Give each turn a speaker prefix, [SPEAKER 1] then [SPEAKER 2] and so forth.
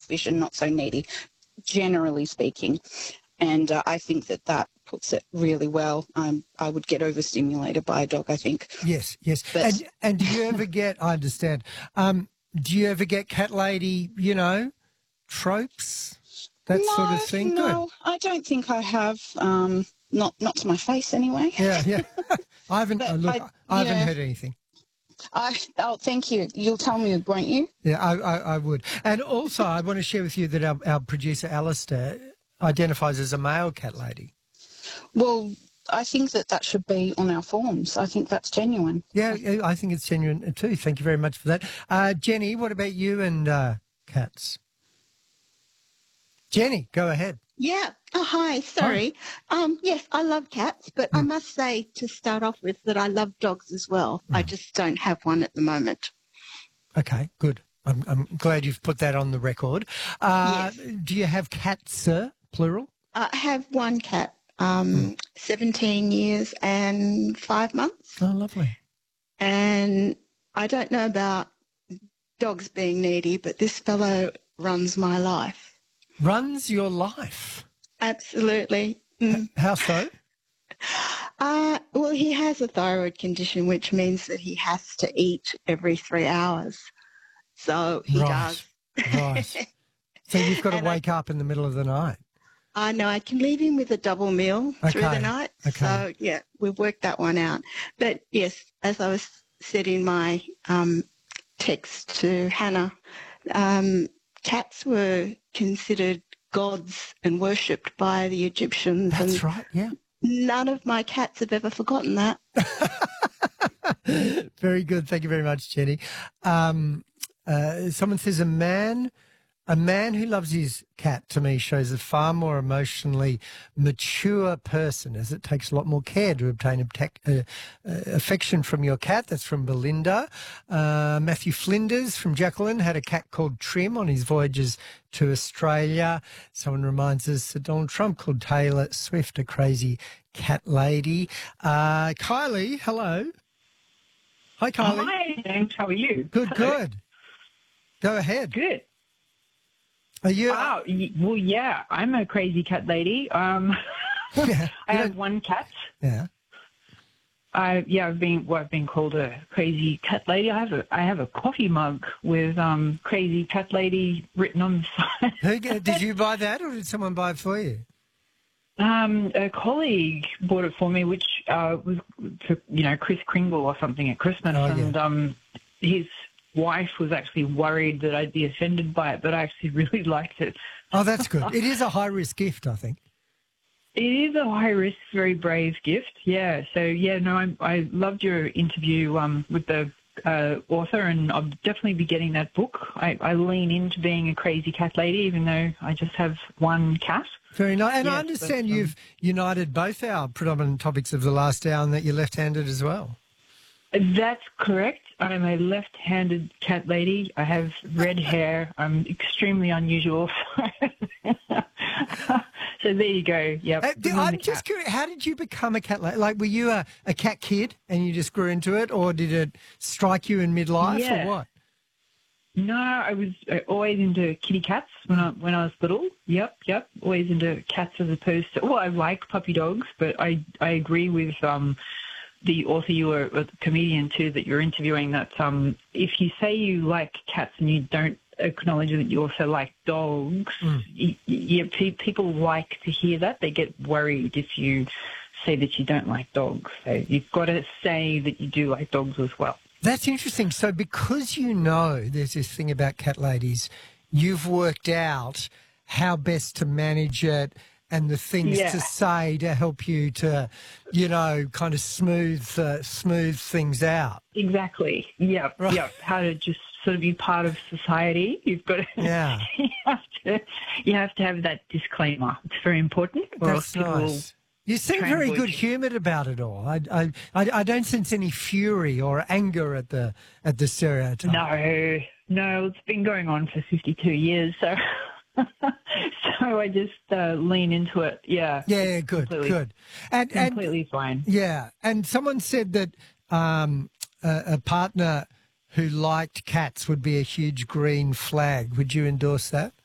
[SPEAKER 1] selfish and not so needy, generally speaking. And I think that puts it really well. I would get overstimulated by a dog, I think.
[SPEAKER 2] Yes.
[SPEAKER 1] But,
[SPEAKER 2] and do you ever get, I understand, do you ever get cat lady, tropes, that sort of thing?
[SPEAKER 1] No,
[SPEAKER 2] Good.
[SPEAKER 1] I don't think I have. Not to my face anyway.
[SPEAKER 2] Yeah. I haven't,
[SPEAKER 1] But
[SPEAKER 2] I haven't heard anything.
[SPEAKER 1] Thank you. You'll tell me, won't you?
[SPEAKER 2] Yeah, I would. And also, I want to share with you that our producer, Alistair, identifies as a male cat lady.
[SPEAKER 1] Well, I think that should be on our forms. I think that's genuine.
[SPEAKER 2] Yeah, I think it's genuine too. Thank you very much for that. Jenny, what about you and cats? Jenny, go ahead.
[SPEAKER 3] Yeah. Oh, hi. Sorry. Yes, I love cats, but I must say to start off with that I love dogs as well. I just don't have one at the moment.
[SPEAKER 2] Okay, good. I'm glad you've put that on the record.
[SPEAKER 3] Yes.
[SPEAKER 2] Do you have cats, sir, plural?
[SPEAKER 3] I have one cat, 17 years and 5 months.
[SPEAKER 2] Oh, lovely.
[SPEAKER 3] And I don't know about dogs being needy, but this fellow runs my life.
[SPEAKER 2] Runs your life?
[SPEAKER 3] Absolutely.
[SPEAKER 2] How so?
[SPEAKER 3] Well, he has a thyroid condition, which means that he has to eat every 3 hours. So he does.
[SPEAKER 2] Right. So you've got to wake up in the middle of the night.
[SPEAKER 3] I know. I can leave him with a double meal through the night.
[SPEAKER 2] Okay.
[SPEAKER 3] So, yeah, we've worked that one out. But, yes, as I was said in my text to Hannah, cats were considered gods and worshipped by the Egyptians.
[SPEAKER 2] That's right, yeah.
[SPEAKER 3] None of my cats have ever forgotten that.
[SPEAKER 2] Very good. Thank you very much, Jenny. Someone says a man who loves his cat, to me, shows a far more emotionally mature person, as it takes a lot more care to obtain affection from your cat. That's from Belinda. Matthew Flinders from Jacqueline had a cat called Trim on his voyages to Australia. Someone reminds us that Donald Trump called Taylor Swift a crazy cat lady. Kylie, hello. Hi, Kylie.
[SPEAKER 4] Hi, James. How are you?
[SPEAKER 2] Good,
[SPEAKER 4] Hello.
[SPEAKER 2] good. Go ahead.
[SPEAKER 4] Good.
[SPEAKER 2] Are you?
[SPEAKER 4] Wow. Well, yeah, I'm a crazy cat lady. I have one cat.
[SPEAKER 2] Yeah.
[SPEAKER 4] I've been called a crazy cat lady. I have a coffee mug with crazy cat lady written on the side.
[SPEAKER 2] Did you buy that, or did someone buy it for you?
[SPEAKER 4] A colleague bought it for me, which was to, Kris Kringle or something at Christmas, and his wife was actually worried that I'd be offended by it, but I actually really liked it.
[SPEAKER 2] Oh, that's good. It is a high-risk gift, I think.
[SPEAKER 4] It is a high-risk, very brave gift, yeah. So, I loved your interview with the author, and I'll definitely be getting that book. I lean into being a crazy cat lady, even though I just have one cat.
[SPEAKER 2] Very nice. And
[SPEAKER 4] yes,
[SPEAKER 2] I understand you've united both our predominant topics of the last hour and that you're left-handed as well.
[SPEAKER 4] That's correct. I'm a left-handed cat lady. I have red hair. I'm extremely unusual. So there you go. Yep.
[SPEAKER 2] I'm just curious, how did you become a cat lady? Like, were you a cat kid and you just grew into it, or did it strike you in midlife, or what?
[SPEAKER 4] No, I was always into kitty cats when I was little. Yep. Always into cats as opposed to. Well, I like puppy dogs, but I agree with the author, you were a comedian too, that you're interviewing, that if you say you like cats and you don't acknowledge that you also like dogs, people like to hear that. They get worried if you say that you don't like dogs. So you've got to say that you do like dogs as well.
[SPEAKER 2] That's interesting. So because there's this thing about cat ladies, you've worked out how best to manage it and the things to say to help you to, kind of smooth things out.
[SPEAKER 4] Exactly. Yep. Right. Yep. How to just sort of be part of society. You've got to. Yeah. you have to have that disclaimer. It's very important.
[SPEAKER 2] That's nice. You seem very good-humoured about it all. I don't sense any fury or anger at the stereotype.
[SPEAKER 4] No, it's been going on for 52 years, so. So I just lean into it. Yeah.
[SPEAKER 2] Yeah, good. And
[SPEAKER 4] completely fine.
[SPEAKER 2] Yeah. And someone said that a partner who liked cats would be a huge green flag. Would you endorse that?